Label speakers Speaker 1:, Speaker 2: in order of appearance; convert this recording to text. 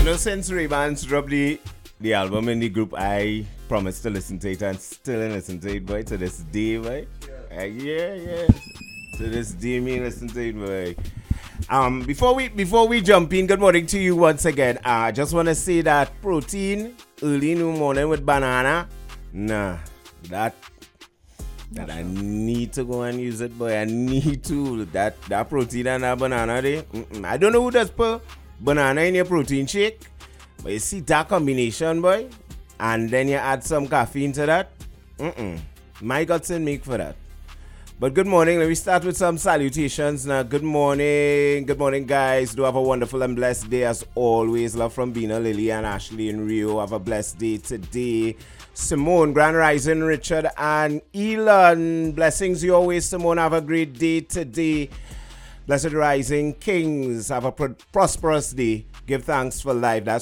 Speaker 1: Since Ray-Bans dropped the album in the group, I promised to listen to it and still ain't listen to it, boy, to this day, boy. Yeah. To this day, me listen to it, boy. Before we jump in, good morning to you once again. I just want to say that protein early in the morning with banana, nah, that I need to go and use it, boy. I need to. That protein and that banana there. I don't know who does put banana in your protein shake, but you see that combination, boy, and then you add some caffeine to that. My guts and make for that. But good morning. Let me start with some salutations now. Good morning, guys. Do have a wonderful and blessed day as always. Love from Bina, Lily, and Ashley in Rio. Have a blessed day today. Simone, Grand Rising, Richard, and Elon. Blessings you always, Simone. Have a great day today. Blessed Rising Kings. Have a prosperous day. Give thanks for life. That's